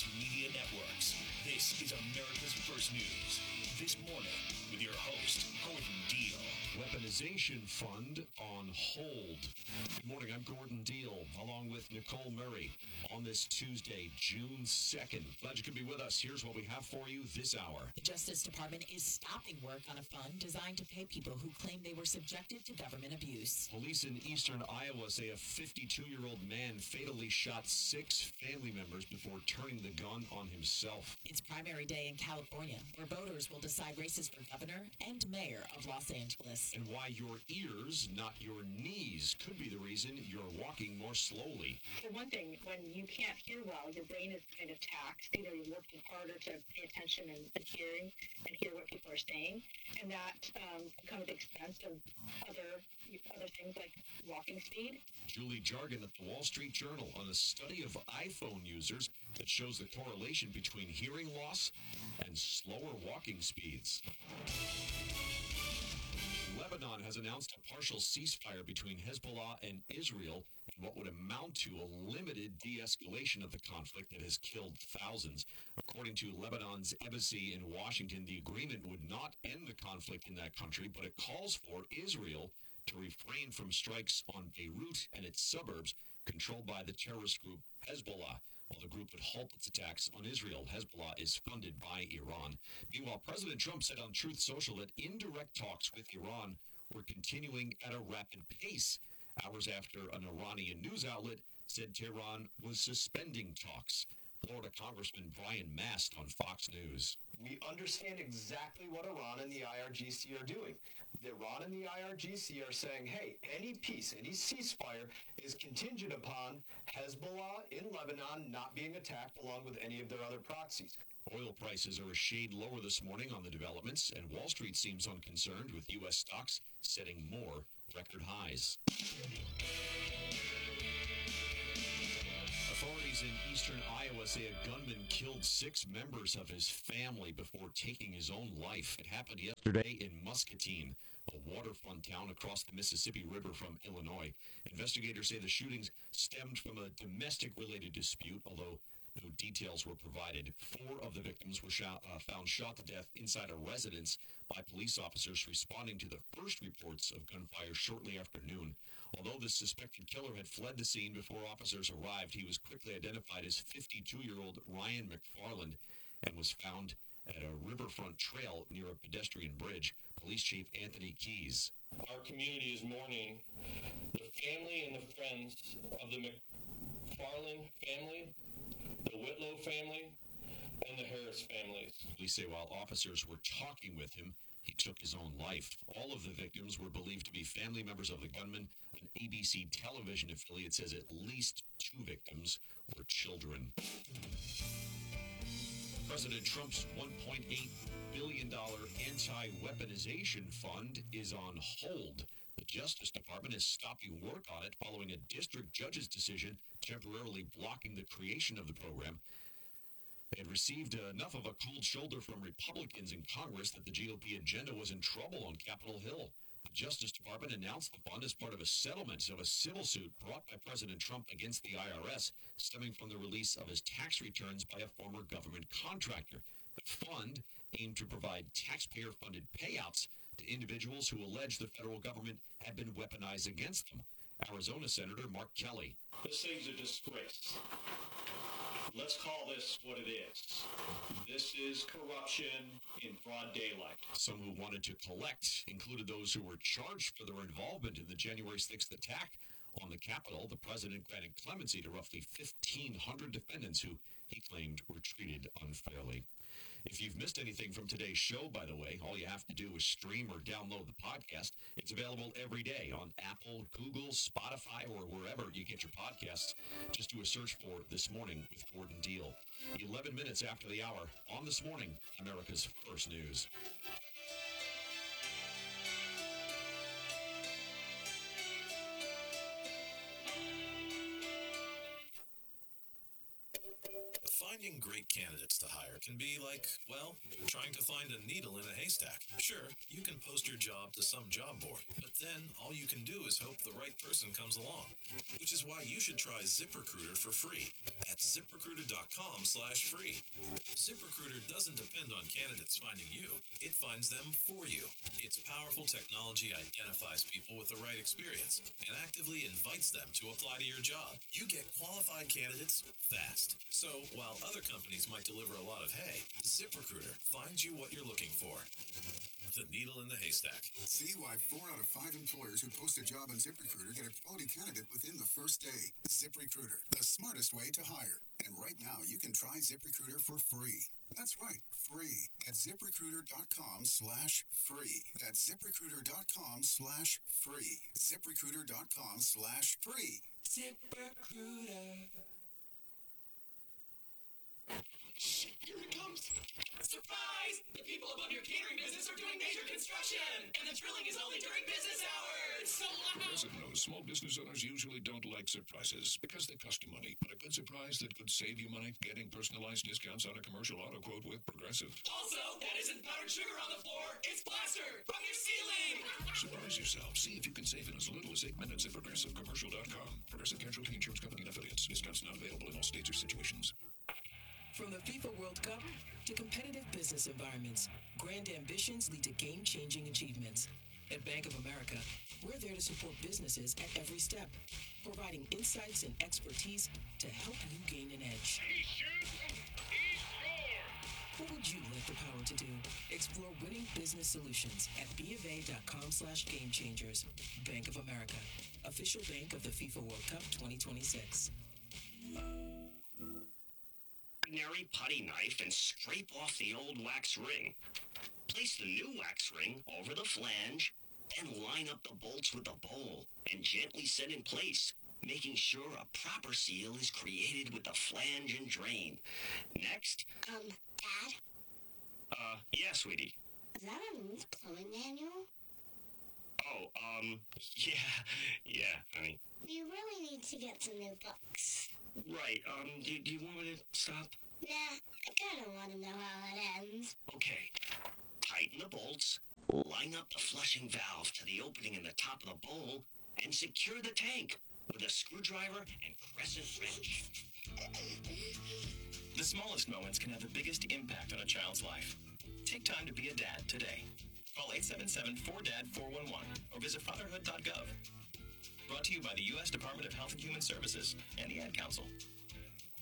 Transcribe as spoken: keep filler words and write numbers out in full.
First Media Networks. This is America's First News. This morning with your host, Gordon Deal. Weaponization Fund on hold. Good morning, I'm Gordon Deal, along with Nicole Murray on this Tuesday, June second. Glad you could be with us. Here's what we have for you this hour. The Justice Department is stopping work on a fund designed to pay people who claim they were subjected to government abuse. Police in eastern Iowa say a fifty-two-year-old man fatally shot six family members before turning the gun on himself. It's primary day in California, where voters will decide races for governor and mayor of Los Angeles. And why your ears, not your knees, could be the reason you're walking more slowly. For one thing, when you can't hear well, your brain is kind of taxed. Either you're working harder to pay attention and, and hearing and hear what people are saying, and that um, comes at the expense of other other things like walking speed. Julie Jargon at the Wall Street Journal on a study of iPhone users that shows the correlation between hearing loss and slower walking speeds. Lebanon has announced a partial ceasefire between Hezbollah and Israel in what would amount to a limited de-escalation of the conflict that has killed thousands. According to Lebanon's embassy in Washington, the agreement would not end the conflict in that country, but it calls for Israel to refrain from strikes on Beirut and its suburbs controlled by the terrorist group Hezbollah, while the group would halt its attacks on Israel. Hezbollah is funded by Iran. Meanwhile, President Trump said on Truth Social that indirect talks with Iran were continuing at a rapid pace, hours after an Iranian news outlet said Tehran was suspending talks. Florida Congressman Brian Mast on Fox News. We understand exactly what Iran and the I R G C are doing. The Iran and the I R G C are saying, hey, any peace, any ceasefire is contingent upon Hezbollah in Lebanon not being attacked along with any of their other proxies. Oil prices are a shade lower this morning on the developments, and Wall Street seems unconcerned with U S stocks setting more record highs. Authorities in eastern Iowa say a gunman killed six members of his family before taking his own life. It happened yesterday in Muscatine, a waterfront town across the Mississippi River from Illinois. Investigators say the shootings stemmed from a domestic-related dispute, although no details were provided. Four of the victims were shot, uh, found shot to death inside a residence by police officers responding to the first reports of gunfire shortly after noon. Although the suspected killer had fled the scene before officers arrived, he was quickly identified as fifty-two-year-old Ryan McFarland and was found at a riverfront trail near a pedestrian bridge. Police Chief Anthony Keys. Our community is mourning the family and the friends of the McFarland family, the Whitlow family, and the Harris families. Police say while officers were talking with him, he took his own life. All of the victims were believed to be family members of the gunman. An A B C television affiliate says at least two victims were children. President Trump's one point eight billion dollars anti-weaponization fund is on hold. The Justice Department is stopping work on it following a district judge's decision temporarily blocking the creation of the program. They had received enough of a cold shoulder from Republicans in Congress that the G O P agenda was in trouble on Capitol Hill. The Justice Department announced the fund as part of a settlement of a civil suit brought by President Trump against the I R S, stemming from the release of his tax returns by a former government contractor. The fund aimed to provide taxpayer-funded payouts to individuals who allege the federal government had been weaponized against them. Arizona Senator Mark Kelly. This thing's a disgrace. Let's call this what it is. This is corruption in broad daylight. Some who wanted to collect included those who were charged for their involvement in the January sixth attack on the Capitol. The president granted clemency to roughly fifteen hundred defendants who he claimed were treated unfairly. If you've missed anything from today's show, by the way, all you have to do is stream or download the podcast. It's available every day on Apple, Google, Spotify, or wherever you get your podcasts. Just do a search for This Morning with Gordon Deal. eleven minutes after the hour on This Morning, America's First News. Finding great candidates to hire can be like, well, trying to find a needle in a haystack. Sure, you can post your job to some job board, but then all you can do is hope the right person comes along. Which is why you should try ZipRecruiter for free. at ZipRecruiter.com slash free. ZipRecruiter doesn't depend on candidates finding you. It finds them for you. Its powerful technology identifies people with the right experience and actively invites them to apply to your job. You get qualified candidates fast. So while other companies might deliver a lot of hay, ZipRecruiter finds you what you're looking for. The needle in the haystack. See why four out of five employers who post a job on ZipRecruiter get a quality candidate within the first day. ZipRecruiter, the smartest way to hire. And right now, you can try ZipRecruiter for free. That's right, free at ZipRecruiter.com slash free. That's ZipRecruiter.com slash free. ZipRecruiter.com slash free. ZipRecruiter. Shh, here it comes. Surprise! The people above your catering business are doing major construction, and the drilling is only during business hours. So loud. President knows small business owners usually don't like surprises because they cost you money. But a good surprise that could save you money, getting personalized discounts on a commercial auto quote with Progressive. Also, that isn't powdered sugar on the floor. It's plaster from your ceiling. Surprise yourself. See if you can save in as little as eight minutes at Progressive Commercial dot com. Progressive Casualty Insurance Company and affiliates. Discounts not available in all states or situations. From the FIFA World Cup to competitive business environments, grand ambitions lead to game-changing achievements. At Bank of America, we're there to support businesses at every step, providing insights and expertise to help you gain an edge. He shoots. He scores. What would you like the power to do? Explore winning business solutions at BofA.com slash game changers. Bank of America, official bank of the FIFA World Cup twenty twenty-six. Ordinary putty knife and scrape off the old wax ring. Place the new wax ring over the flange, then line up the bolts with the bowl and gently set in place, making sure a proper seal is created with the flange and drain. Next. Um, Dad? Uh, yeah, sweetie. Is that a new plumbing manual? Oh, um, yeah, yeah, honey. We really need to get some new books. Right, um, do, do you want me to stop? Nah, I kinda wanna know how it ends. Okay. Tighten the bolts, line up the flushing valve to the opening in the top of the bowl, and secure the tank with a screwdriver and crescent wrench. The smallest moments can have the biggest impact on a child's life. Take time to be a dad today. Call eight seven seven, four D A D, four one one or visit fatherhood dot gov. Brought to you by the U S Department of Health and Human Services and the Ad Council.